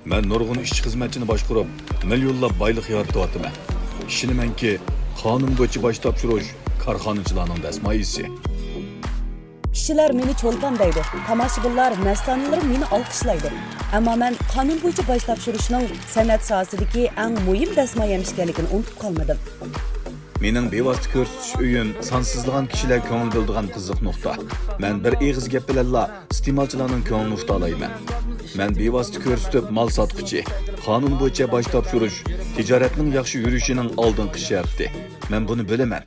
Ben nurg'un ishchi xizmatchini boshqarib, millionlab boylik yaratyapman. Ishonamanki, qonun bo'yicha bosh topshirish korxonachilarning dasmoyisi. Kishilar meni cho'lpon deydi. Tomoshabinlar, mastanalar meni olqishlaydi. Ammo men qonun bo'yicha bosh topshirishning san'at sohasidagi eng muhim dasmoyam ekanligini unutib qolmadim. Mening bevosita ko'rsatish uyim sonsizlagan kishilar ko'ngil bildigan qiziq nuqta. Men bir eg'iz gap bilanla iste'molchilarning ko'nglini ufolayman. Men bevosita ko'rsatib mal sotquchi, qonun bo'yicha bosh topshirish tijoratning yaxshi yurishining oldingi sharti. Men buni bilaman.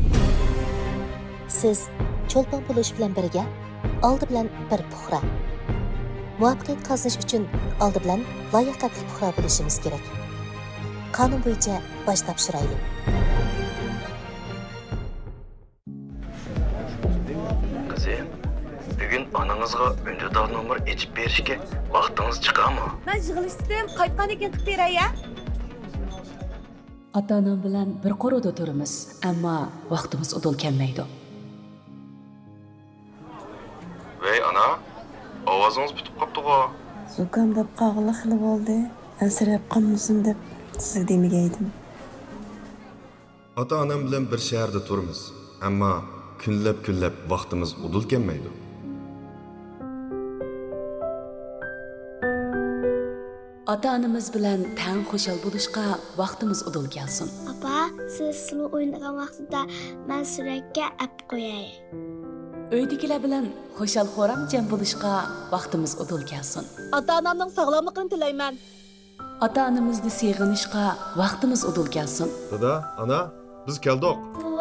Siz cho'lpon bo'lish bilan birga oldi bilan bir puhra. Muvaffaqiyat qozonish uchun oldi bilan layoqatli puhra bo'lishimiz kerak. Qonun bo'yicha bosh topshiraylik. Kızım, bugün ananızga önceden numara içip berişke vaktiniz çıkar mı? Men yig'ilishdim, qaytgan ekan qilib beray. Ota-onam bilan bir qo'rida turamiz, ammo vaqtimiz udul kelmaydi. Vey ana, ovozunuz bitip kaptığa. Zukam deb qog'ili xili bo'ldi. Asrab qolmasin deb sizga demagaydim. Ota-onam bilan bir shaharda turamiz, ammo kunlab vaqtimiz udul kelmaydi. Ota-onamiz bilan tang xushal bo'lishga vaqtimiz udul kelsin. Papa, siz sulu o'ynagan vaqtida men suratga ap qo'yay. Uydagilar bilan xushal xo'ram jam bo'lishga vaqtimiz udul kelsin. Ota-onamning sog'lomligini tilayman. Ota-onamizni seg'inishga vaqtimiz udul kelsin. Dada, ana, biz keldik.